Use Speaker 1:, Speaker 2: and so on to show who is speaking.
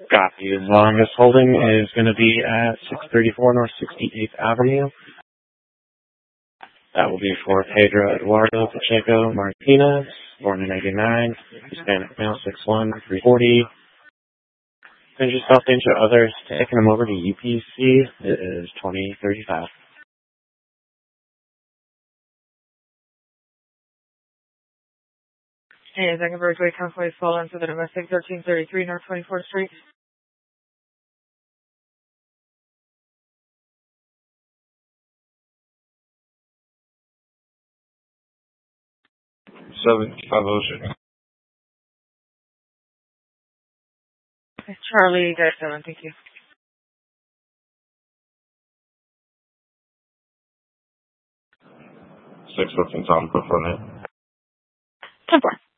Speaker 1: Copy. The longest holding is going to be at 634 North 68th Avenue. That will be for Pedro Eduardo Pacheco Martinez, born in 89, Hispanic male, 6'1", 340. Finish yourself into others, taking them over to UPC. It is 2035.
Speaker 2: Hey, Second Bridgeway Convoy is fallen for the domestic 1333 North 24th Street. Charlie, Guy 7, thank you.
Speaker 3: 6 looking Tom, put front it.
Speaker 2: 10-4.